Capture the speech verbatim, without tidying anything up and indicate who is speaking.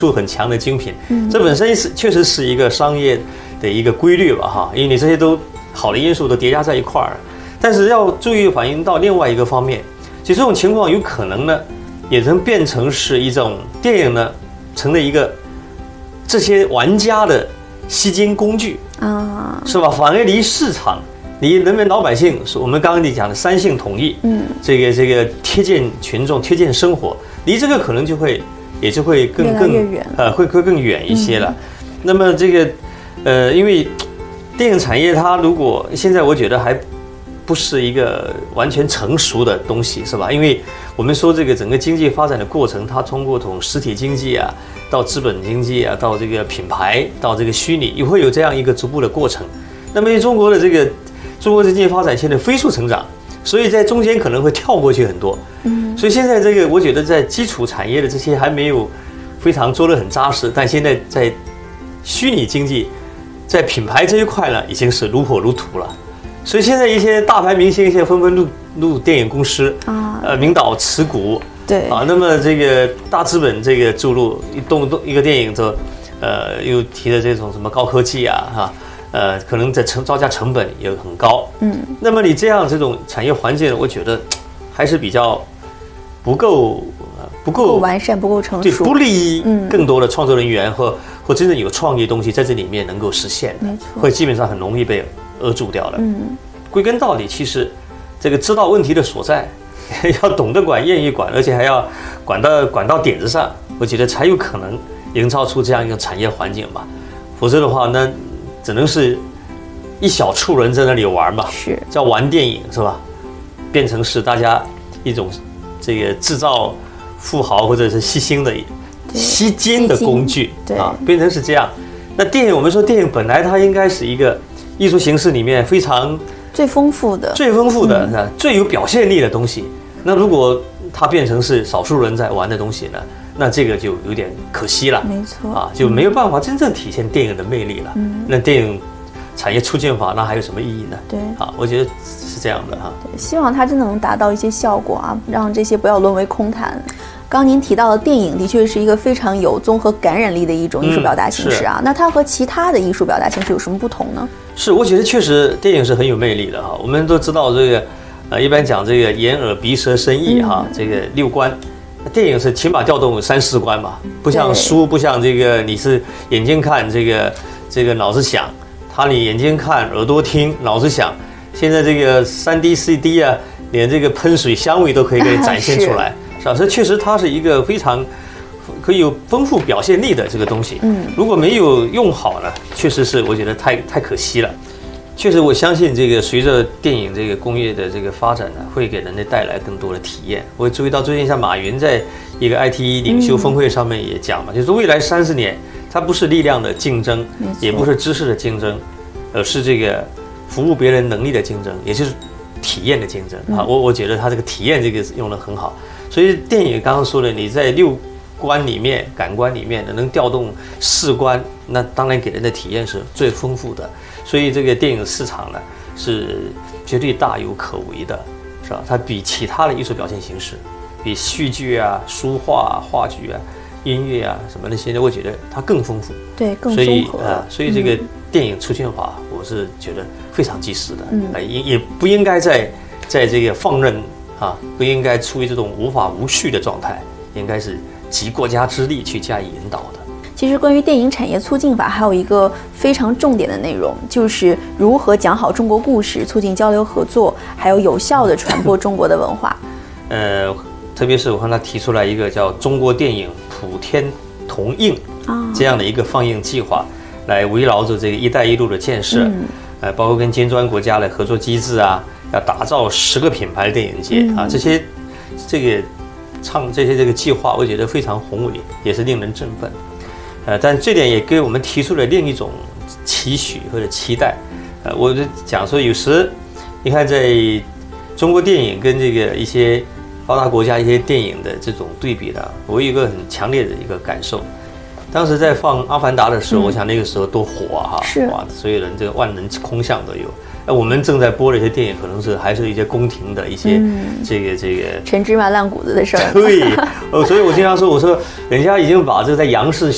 Speaker 1: 度很强的精品，这本身是确实是一个商业的一个规律吧哈，因为你这些都好的因素都叠加在一块儿，但是要注意反映到另外一个方面，其实这种情况有可能呢，也能变成是一种电影呢成了一个这些玩家的吸金工具啊，是吧？反而离市场。你人民老百姓是我们刚刚你讲的三性统一，嗯，这个这个贴近群众、贴近生活，离这个可能就会也就会更更呃会会更远一些了。嗯、那么这个呃，因为电影产业它如果现在我觉得还不是一个完全成熟的东西，是吧？因为我们说这个整个经济发展的过程，它通过从实体经济啊到资本经济啊，到这个品牌，到这个虚拟，也会有这样一个逐步的过程。那么因为中国的这个中国的经济发展现在飞速成长，所以在中间可能会跳过去很多。嗯，所以现在这个我觉得在基础产业的这些还没有非常做得很扎实，但现在在虚拟经济，在品牌这一块呢，已经是如火如荼了。所以现在一些大牌明星现在纷纷入入电影公司啊，呃，名导持股，对啊，那么这个大资本这个注入一动动一个电影就，呃，又提的这种什么高科技啊，哈。呃，可能在成造价成本也很高，嗯，那么你这样这种产业环境，我觉得还是比较不够，不够
Speaker 2: 完善，不够成熟，
Speaker 1: 对，不利于更多的创作人员和或真正有创意的东西在这里面能够实现，没错，会基本上很容易被扼住掉了。嗯，归根到底，其实这个知道问题的所在，要懂得管，愿意管，而且还要管到管到点子上，我觉得才有可能营造出这样一个产业环境吧。否则的话，那只能是一小撮人在那里玩嘛，是叫玩电影是吧？变成是大家一种这个制造富豪或者是吸星的吸金的工具啊，变成是这样。那电影我们说电影本来它应该是一个艺术形式里面非常
Speaker 2: 最丰富的、
Speaker 1: 最丰富的、嗯、最有表现力的东西。那如果它变成是少数人在玩的东西呢？那这个就有点可惜了，
Speaker 2: 没错
Speaker 1: 啊，就没有办法真正体现电影的魅力了。嗯，那电影产业促进法那还有什么意义呢？
Speaker 2: 对，
Speaker 1: 啊，我觉得是这样的哈。
Speaker 2: 对，希望它真的能达到一些效果啊，让这些不要沦为空谈。刚刚您提到的电影的确是一个非常有综合感染力的一种艺术表达形式啊，嗯、那它和其他的艺术表达形式有什么不同呢？
Speaker 1: 是，我觉得确实电影是很有魅力的哈。我们都知道这个，呃，一般讲这个眼耳鼻舌身意哈，嗯、这个六官。电影是起码调动三四观嘛，不像书，不像这个你是眼睛看这个这个脑子想，他你眼睛看耳朵听脑子想，现在这个三 D 四 D 啊，连这个喷水香味都可以给你展现出来，是吧？所以确实它是一个非常可以有丰富表现力的这个东西，嗯，如果没有用好呢，确实是我觉得太太可惜了。确实，我相信这个随着电影这个工业的这个发展呢，会给人类带来更多的体验。我注意到最近像马云在一个 I T 领袖峰会上面也讲嘛，就是未来三十年，它不是力量的竞争，也不是知识的竞争，而是这个服务别人能力的竞争，也就是体验的竞争啊。我我觉得他这个体验这个用得很好。所以电影刚刚说的，你在六官里面、感官里面能调动四官，那当然给人的体验是最丰富的。所以这个电影市场呢是绝对大有可为的，是吧？它比其他的艺术表现形式，比戏剧啊、书画啊、话剧啊、音乐啊什么那些，我觉得它更丰富，
Speaker 2: 对，更综合。所以
Speaker 1: 啊，所以这个电影促进法，我是觉得非常及时的，嗯，也也不应该在在这个放任啊，不应该处于这种无法无序的状态，应该是集国家之力去加以引导的。
Speaker 2: 其实关于电影产业促进法还有一个非常重点的内容，就是如何讲好中国故事，促进交流合作，还有有效地传播中国的文化。
Speaker 1: 呃，特别是我看他提出来一个叫中国电影普天同映这样的一个放映计划，来围绕着这个一带一路的建设，嗯、呃，包括跟金砖国家的合作机制啊，要打造十个品牌电影节、嗯、啊，这些这个唱这些这个计划，我觉得非常宏伟，也是令人振奋。呃，但这点也给我们提出了另一种期许或者期待。呃，我就讲说，有时你看，在中国电影跟这个一些发达国家一些电影的这种对比呢，我有一个很强烈的一个感受。当时在放《阿凡达》的时候，嗯、我想那个时候多火啊！哈，哇，所有人这个万人空巷都有。哎，我们正在播的一些电影，可能是还是一些宫廷的一些、嗯、这个这个
Speaker 2: 陈芝麻烂谷子的事儿。
Speaker 1: 对，呃，所以我经常说，我说人家已经把这个在杨氏